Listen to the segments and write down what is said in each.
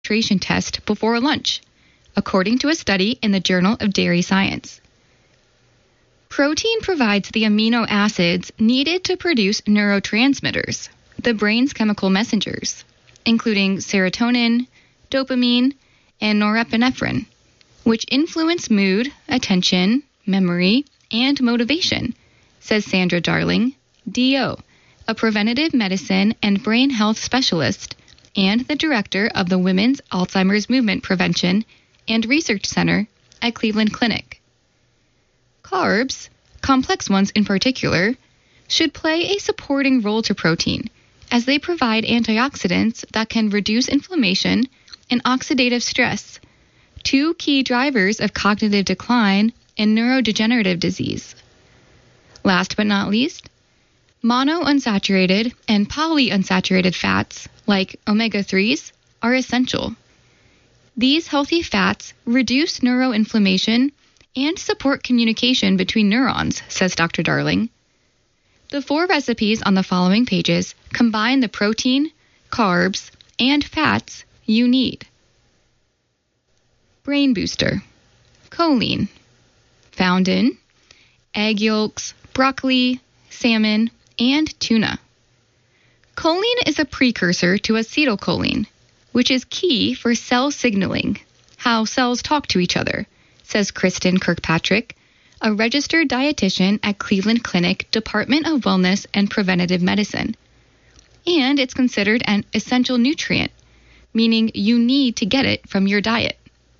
penetration test before lunch, according to a study in the Journal of Dairy Science. Protein provides the amino acids needed to produce neurotransmitters, the brain's chemical messengers, including serotonin, dopamine, and norepinephrine, which influence mood, attention, memory, and motivation, says Sandra Darling, DO, a preventative medicine and brain health specialist and the director of the Women's Alzheimer's Movement Prevention and Research Center at Cleveland Clinic. Carbs, complex ones in particular, should play a supporting role to protein, as they provide antioxidants that can reduce inflammation and oxidative stress, two key drivers of cognitive decline and neurodegenerative disease. Last but not least, monounsaturated and polyunsaturated fats, like omega-3s, are essential. These healthy fats reduce neuroinflammation and support communication between neurons, says Dr. Darling. The 4 recipes on the following pages combine the protein, carbs, and fats you need. Brain Booster. Choline. Found in egg yolks, broccoli, salmon, and tuna. Choline is a precursor to acetylcholine, which is key for cell signaling, how cells talk to each other, says Kristen Kirkpatrick, a registered dietitian at Cleveland Clinic Department of Wellness and Preventative Medicine. And it's considered an essential nutrient, meaning you need to get it from your diet.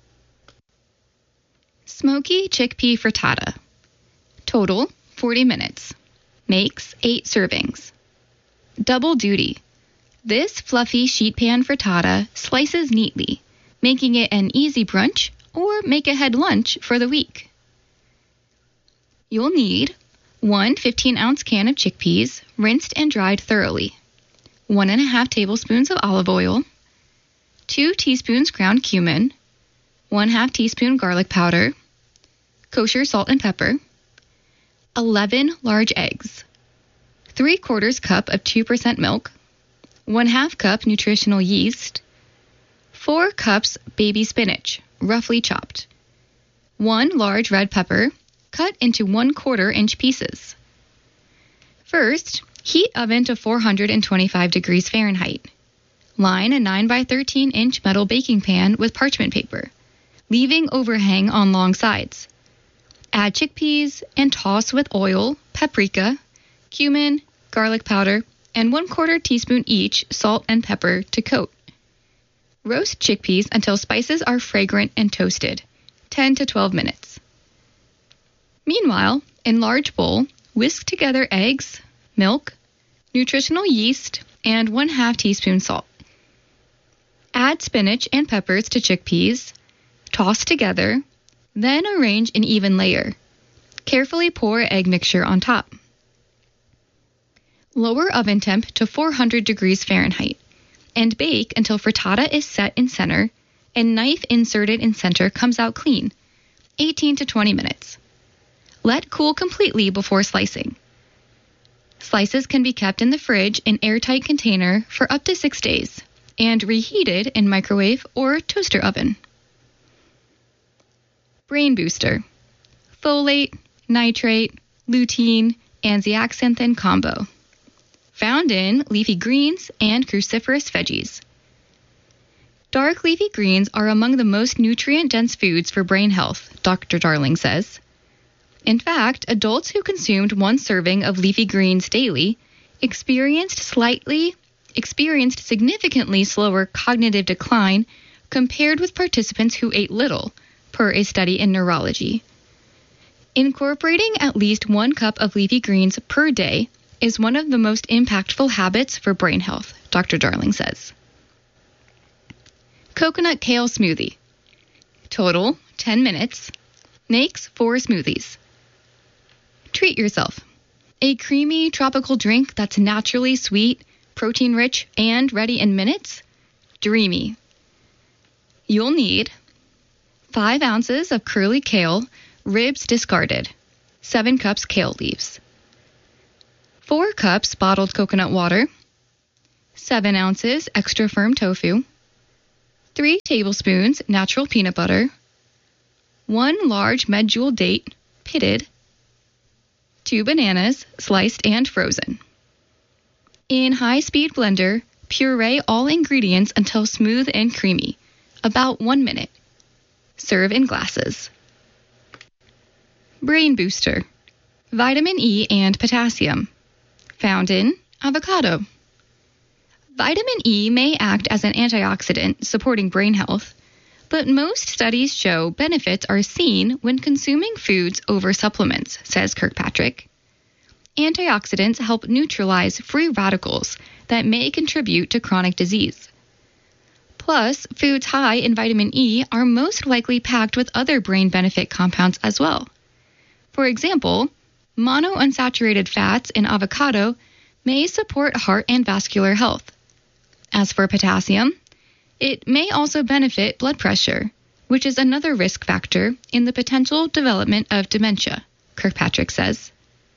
Smoky chickpea frittata. Total, 40 minutes. Makes 8 servings. Double duty. This fluffy sheet pan frittata slices neatly, making it an easy brunch or make-ahead lunch for the week. You'll need 1 15-ounce can of chickpeas, rinsed and dried thoroughly, 1.5 tablespoons of olive oil, 2 teaspoons ground cumin, 1/2 teaspoon garlic powder, kosher salt and pepper, 11 large eggs, 3/4 cup of 2% milk, 1/2 cup nutritional yeast, 4 cups baby spinach, roughly chopped, 1 large red pepper, cut into 1/4 inch pieces. First, heat oven to 425 degrees Fahrenheit. Line a 9 by 13 inch metal baking pan with parchment paper, leaving overhang on long sides. Add chickpeas and toss with oil, paprika, cumin, garlic powder, and 1/4 teaspoon each salt and pepper to coat. Roast chickpeas until spices are fragrant and toasted, 10 to 12 minutes. Meanwhile, in large bowl, whisk together eggs, milk, nutritional yeast, and 1/2 teaspoon salt. Add spinach and peppers to chickpeas, toss together, then arrange in even layer. Carefully pour egg mixture on top. Lower oven temp to 400 degrees Fahrenheit and bake until frittata is set in center and knife inserted in center comes out clean, 18 to 20 minutes. Let cool completely before slicing. Slices can be kept in the fridge in airtight container for up to 6 days and reheated in microwave or toaster oven. Brain Booster. Folate, nitrate, lutein, and zeaxanthin combo. Found in leafy greens and cruciferous veggies. Dark leafy greens are among the most nutrient-dense foods for brain health, Dr. Darling says. In fact, adults who consumed 1 serving of leafy greens daily experienced significantly slower cognitive decline compared with participants who ate little, per a study in Neurology. Incorporating at least 1 cup of leafy greens per day is one of the most impactful habits for brain health, Dr. Darling says. Coconut kale smoothie. Total, 10 minutes. Makes 4 smoothies. Treat yourself. A creamy tropical drink that's naturally sweet, protein-rich, and ready in minutes? Dreamy. You'll need 5 ounces of curly kale, ribs discarded, 7 cups kale leaves, 4 cups bottled coconut water, 7 ounces extra firm tofu, 3 tablespoons natural peanut butter, 1 large medjool date, pitted, 2 bananas, sliced and frozen. In high-speed blender, puree all ingredients until smooth and creamy, about 1 minute. Serve in glasses. Brain Booster. Vitamin E and potassium. Found in avocado. Vitamin E may act as an antioxidant supporting brain health, but most studies show benefits are seen when consuming foods over supplements, says Kirkpatrick. Antioxidants help neutralize free radicals that may contribute to chronic disease. Plus, foods high in vitamin E are most likely packed with other brain benefit compounds as well. For example, monounsaturated fats in avocado may support heart and vascular health. As for potassium, it may also benefit blood pressure, which is another risk factor in the potential development of dementia, Kirkpatrick says.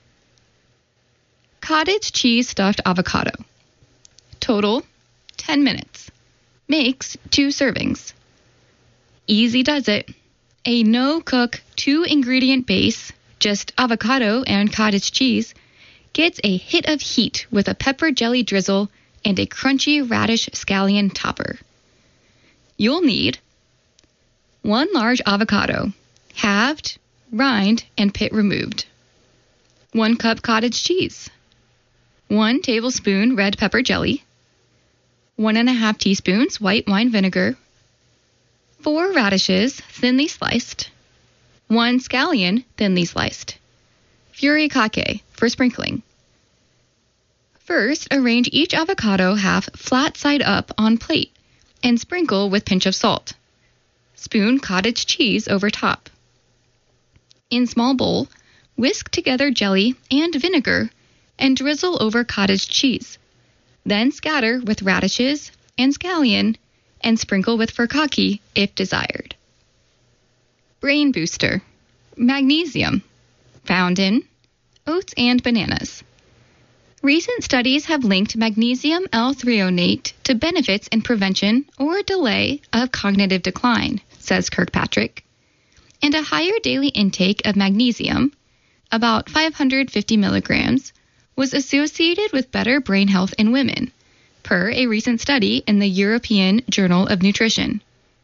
Cottage cheese stuffed avocado. Total, 10 minutes. Makes 2 servings. Easy does it. A no-cook 2-ingredient base, just avocado and cottage cheese, gets a hit of heat with a pepper jelly drizzle and a crunchy radish scallion topper. You'll need 1 large avocado, halved, rind, and pit removed. 1 cup cottage cheese. 1 tablespoon red pepper jelly. 1½ teaspoons white wine vinegar. 4 radishes, thinly sliced. 1 scallion, thinly sliced. Furikake for sprinkling. First, arrange each avocado half flat side up on plate and sprinkle with pinch of salt. Spoon cottage cheese over top. In small bowl, whisk together jelly and vinegar and drizzle over cottage cheese. Then scatter with radishes and scallion and sprinkle with furikake if desired. Brain Booster. Magnesium. Found in oats and bananas. Recent studies have linked magnesium L-threonate to benefits in prevention or delay of cognitive decline, says Kirkpatrick. And a higher daily intake of magnesium, about 550 milligrams, was associated with better brain health in women, per a recent study in the European Journal of Nutrition.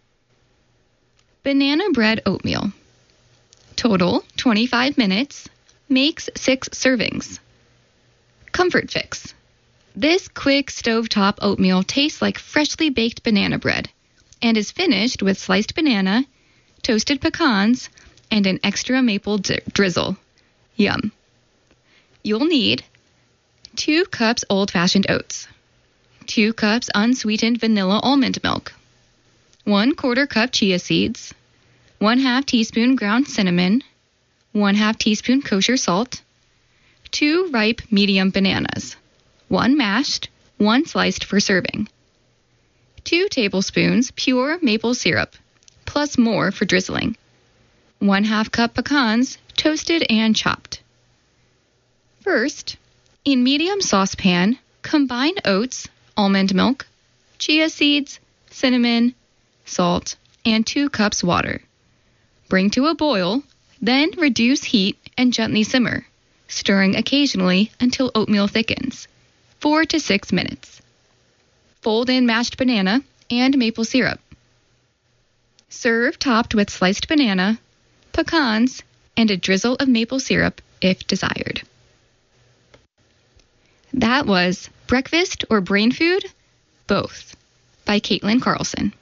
Banana bread oatmeal. Total, 25 minutes. Makes 6 servings. Comfort Fix. This quick stovetop oatmeal tastes like freshly baked banana bread and is finished with sliced banana, toasted pecans, and an extra maple drizzle. Yum. You'll need 2 cups old-fashioned oats, 2 cups unsweetened vanilla almond milk, 1/4 cup chia seeds, 1/2 teaspoon ground cinnamon, 1/2 teaspoon kosher salt, 2 ripe medium bananas, 1 mashed, 1 sliced for serving, 2 tablespoons pure maple syrup, plus more for drizzling, 1/2 cup pecans, toasted and chopped. First, in medium saucepan, combine oats, almond milk, chia seeds, cinnamon, salt, and 2 cups water. Bring to a boil, then reduce heat and gently simmer, stirring occasionally until oatmeal thickens, 4 to 6 minutes. Fold in mashed banana and maple syrup. Serve topped with sliced banana, pecans, and a drizzle of maple syrup if desired. That was Breakfast or Brain Food? Both, by Caitlin Carlson.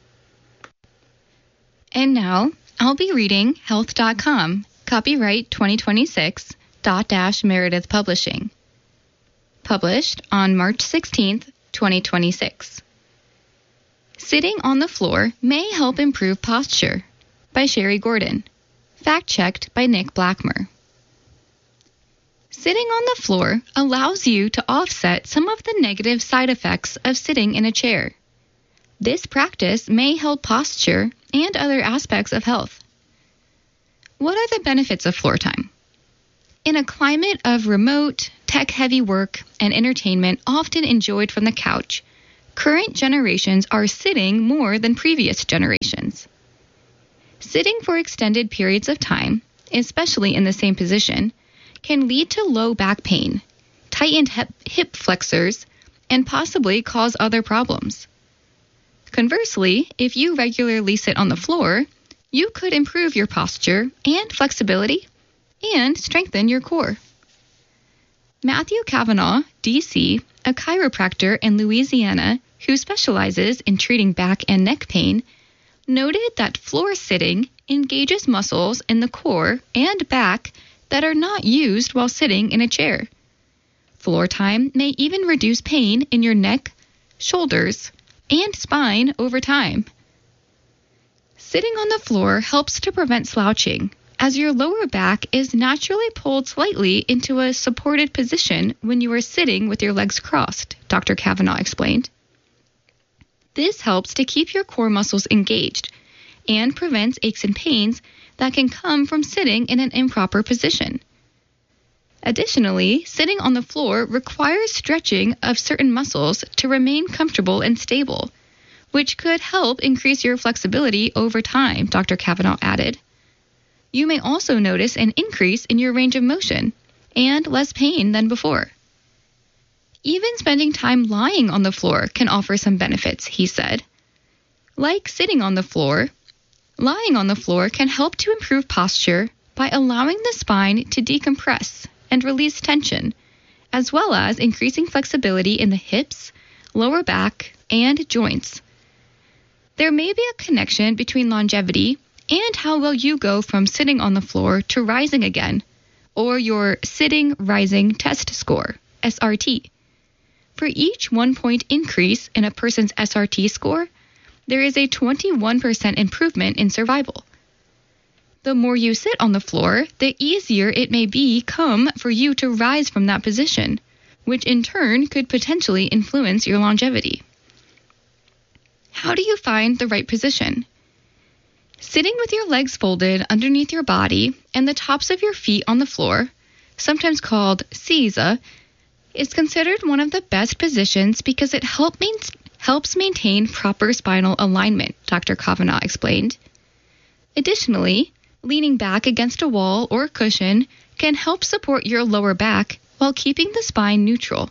And now, I'll be reading Health.com, copyright 2026, Meredith Publishing. Published on March 16th, 2026. Sitting on the floor may help improve posture, by Sherry Gordon. Fact-checked by Nick Blackmer. Sitting on the floor allows you to offset some of the negative side effects of sitting in a chair. This practice may help posture and other aspects of health. What are the benefits of floor time? In a climate of remote, tech-heavy work and entertainment often enjoyed from the couch, current generations are sitting more than previous generations. Sitting for extended periods of time, especially in the same position, can lead to low back pain, tightened hip flexors, and possibly cause other problems. Conversely, if you regularly sit on the floor, you could improve your posture and flexibility and strengthen your core. Matthew Kavanaugh, D.C., a chiropractor in Louisiana who specializes in treating back and neck pain, noted that floor sitting engages muscles in the core and back that are not used while sitting in a chair. Floor time may even reduce pain in your neck, shoulders, and spine over time. Sitting on the floor helps to prevent slouching, as your lower back is naturally pulled slightly into a supported position when you are sitting with your legs crossed, Dr. Kavanaugh explained. This helps to keep your core muscles engaged and prevents aches and pains that can come from sitting in an improper position. Additionally, sitting on the floor requires stretching of certain muscles to remain comfortable and stable, which could help increase your flexibility over time, Dr. Kavanaugh added. You may also notice an increase in your range of motion and less pain than before. Even spending time lying on the floor can offer some benefits, he said. Like sitting on the floor, lying on the floor can help to improve posture by allowing the spine to decompress and release tension, as well as increasing flexibility in the hips, lower back, and joints. There may be a connection between longevity and how well you go from sitting on the floor to rising again, or your Sitting Rising Test Score, SRT. For each 1-point increase in a person's SRT score, there is a 21% improvement in survival. The more you sit on the floor, the easier it may become for you to rise from that position, which in turn could potentially influence your longevity. How do you find the right position? Sitting with your legs folded underneath your body and the tops of your feet on the floor, sometimes called Seiza, is considered one of the best positions because it helps maintain proper spinal alignment, Dr. Kavanaugh explained. Additionally, leaning back against a wall or cushion can help support your lower back while keeping the spine neutral.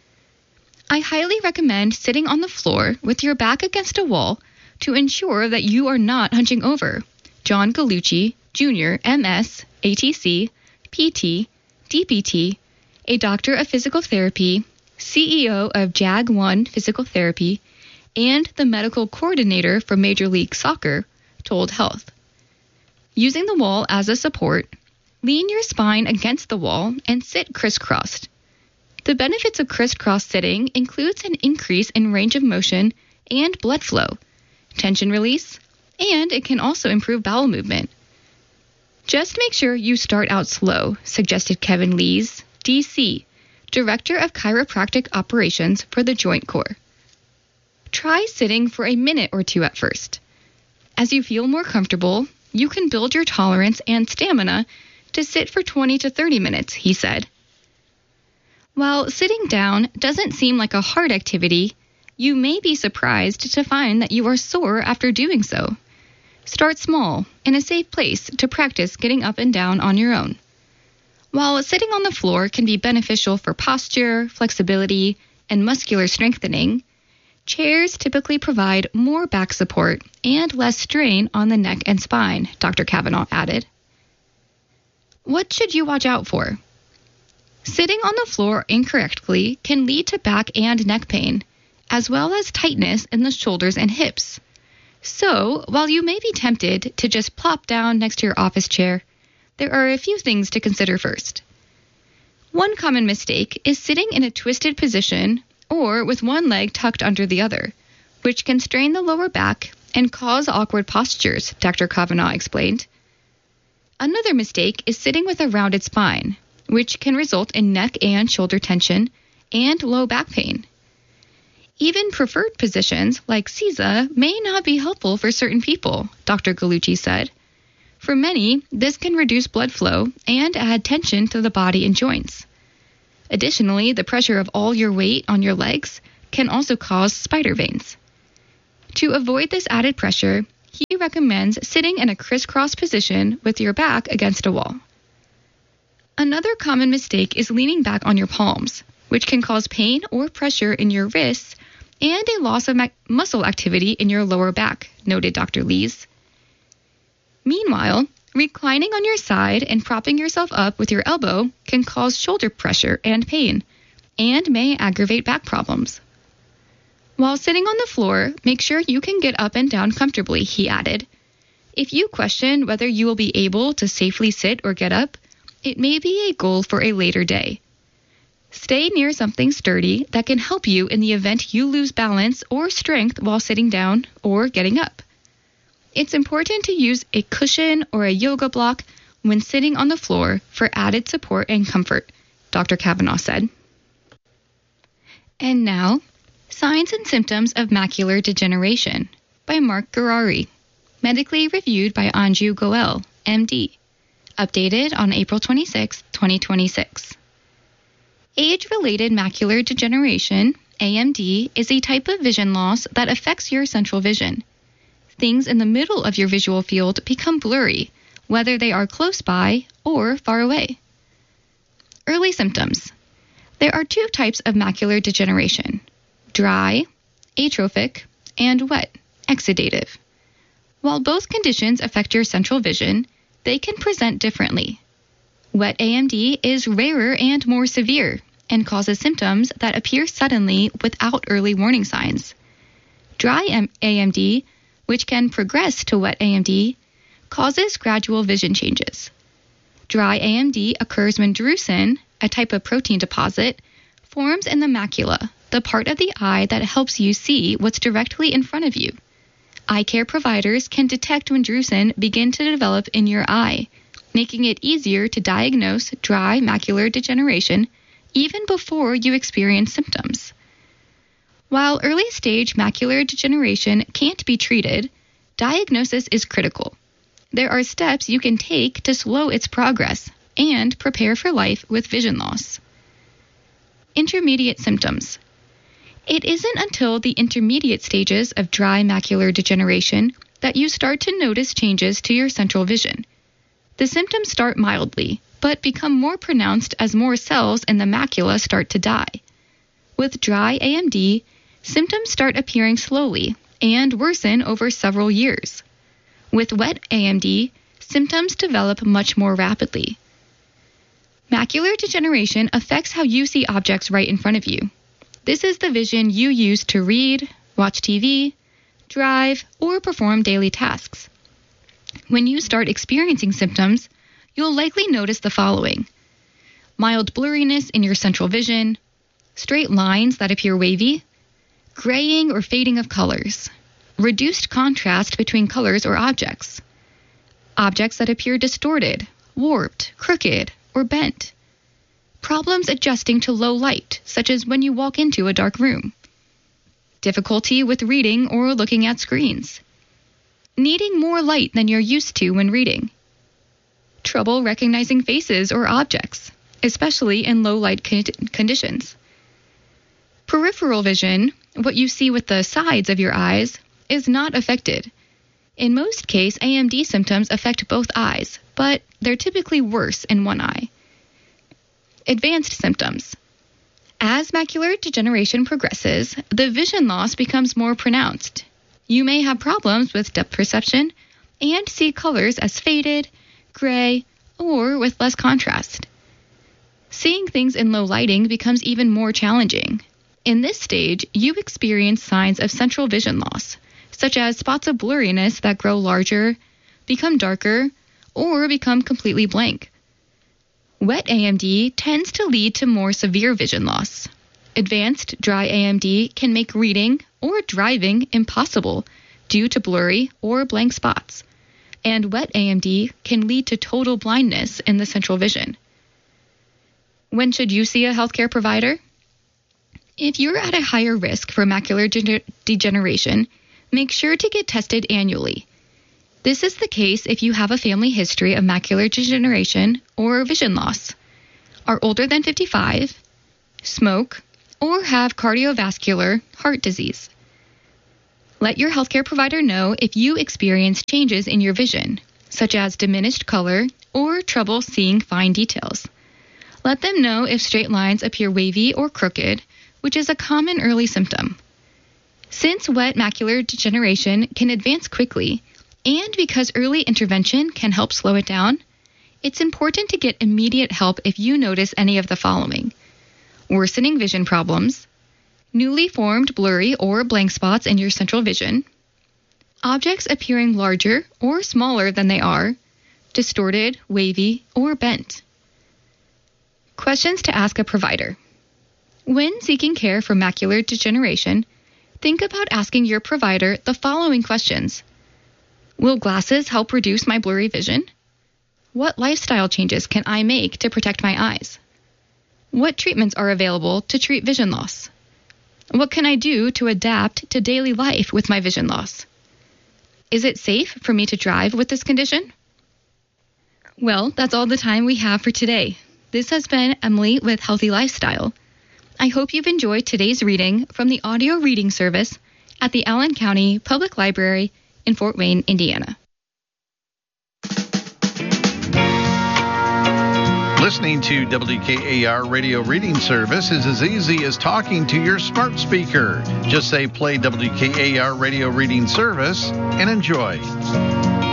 I highly recommend sitting on the floor with your back against a wall to ensure that you are not hunching over, John Gallucci, Jr., MS, ATC, PT, DPT, a doctor of physical therapy, CEO of JAG1 Physical Therapy, and the medical coordinator for Major League Soccer, told Health. Using the wall as a support, lean your spine against the wall and sit crisscrossed. The benefits of crisscross sitting includes an increase in range of motion and blood flow, tension release, and it can also improve bowel movement. Just make sure you start out slow, suggested Kevin Lees, D.C., Director of Chiropractic Operations for the Joint Corps. Try sitting for a minute or two at first. As you feel more comfortable, you can build your tolerance and stamina to sit for 20 to 30 minutes, he said. While sitting down doesn't seem like a hard activity, you may be surprised to find that you are sore after doing so. Start small, in a safe place to practice getting up and down on your own. While sitting on the floor can be beneficial for posture, flexibility, and muscular strengthening, chairs typically provide more back support and less strain on the neck and spine, Dr. Kavanaugh added. What should you watch out for? Sitting on the floor incorrectly can lead to back and neck pain, as well as tightness in the shoulders and hips. So, while you may be tempted to just plop down next to your office chair, there are a few things to consider first. One common mistake is sitting in a twisted position or with one leg tucked under the other, which can strain the lower back and cause awkward postures, Dr. Kavanaugh explained. Another mistake is sitting with a rounded spine, which can result in neck and shoulder tension and low back pain. Even preferred positions like Seiza may not be helpful for certain people, Dr. Gallucci said. For many, this can reduce blood flow and add tension to the body and joints. Additionally, the pressure of all your weight on your legs can also cause spider veins. To avoid this added pressure, he recommends sitting in a crisscross position with your back against a wall. Another common mistake is leaning back on your palms, which can cause pain or pressure in your wrists and a loss of muscle activity in your lower back, noted Dr. Lees. Meanwhile, reclining on your side and propping yourself up with your elbow can cause shoulder pressure and pain, and may aggravate back problems. While sitting on the floor, make sure you can get up and down comfortably, he added. If you question whether you will be able to safely sit or get up, it may be a goal for a later day. Stay near something sturdy that can help you in the event you lose balance or strength while sitting down or getting up. It's important to use a cushion or a yoga block when sitting on the floor for added support and comfort, Dr. Kavanaugh said. And now, Signs and Symptoms of Macular Degeneration by Mark Gurari, medically reviewed by Anju Goel, MD, updated on April 26, 2026. Age-related macular degeneration, AMD, is a type of vision loss that affects your central vision. Things in the middle of your visual field become blurry, whether they are close by or far away. Early symptoms. There are two types of macular degeneration: dry, atrophic, and wet, exudative. While both conditions affect your central vision, they can present differently. Wet AMD is rarer and more severe and causes symptoms that appear suddenly without early warning signs. Dry AMD, which can progress to wet AMD, causes gradual vision changes. Dry AMD occurs when drusen, a type of protein deposit, forms in the macula, the part of the eye that helps you see what's directly in front of you. Eye care providers can detect when drusen begin to develop in your eye, making it easier to diagnose dry macular degeneration even before you experience symptoms. While early-stage macular degeneration can't be treated, diagnosis is critical. There are steps you can take to slow its progress and prepare for life with vision loss. Intermediate symptoms. It isn't until the intermediate stages of dry macular degeneration that you start to notice changes to your central vision. The symptoms start mildly, but become more pronounced as more cells in the macula start to die. With dry AMD, symptoms start appearing slowly and worsen over several years. With wet AMD, symptoms develop much more rapidly. Macular degeneration affects how you see objects right in front of you. This is the vision you use to read, watch TV, drive, or perform daily tasks. When you start experiencing symptoms, you'll likely notice the following: mild blurriness in your central vision, straight lines that appear wavy, graying or fading of colors, reduced contrast between colors or objects, objects that appear distorted, warped, crooked, or bent, problems adjusting to low light, such as when you walk into a dark room, difficulty with reading or looking at screens, needing more light than you're used to when reading, trouble recognizing faces or objects, especially in low light conditions. Peripheral vision, what you see with the sides of your eyes, is not affected. In most cases, AMD symptoms affect both eyes, but they're typically worse in one eye. Advanced symptoms. As macular degeneration progresses, the vision loss becomes more pronounced. You may have problems with depth perception and see colors as faded, gray, or with less contrast. Seeing things in low lighting becomes even more challenging. In this stage, you experience signs of central vision loss, such as spots of blurriness that grow larger, become darker, or become completely blank. Wet AMD tends to lead to more severe vision loss. Advanced dry AMD can make reading or driving impossible due to blurry or blank spots, and wet AMD can lead to total blindness in the central vision. When should you see a healthcare provider? If you're at a higher risk for macular degeneration, make sure to get tested annually. This is the case if you have a family history of macular degeneration or vision loss, are older than 55, smoke, or have cardiovascular heart disease. Let your healthcare provider know if you experience changes in your vision, such as diminished color or trouble seeing fine details. Let them know if straight lines appear wavy or crooked, which is a common early symptom. Since wet macular degeneration can advance quickly, and because early intervention can help slow it down, it's important to get immediate help if you notice any of the following: worsening vision problems, newly formed blurry or blank spots in your central vision, objects appearing larger or smaller than they are, distorted, wavy, or bent. Questions to ask a provider. When seeking care for macular degeneration, think about asking your provider the following questions. Will glasses help reduce my blurry vision? What lifestyle changes can I make to protect my eyes? What treatments are available to treat vision loss? What can I do to adapt to daily life with my vision loss? Is it safe for me to drive with this condition? Well, that's all the time we have for today. This has been Emily with Healthy Lifestyle. I hope you've enjoyed today's reading from the audio reading service at the Allen County Public Library in Fort Wayne, Indiana. Listening to WKAR Radio Reading Service is as easy as talking to your smart speaker. Just say play WKAR Radio Reading Service and enjoy.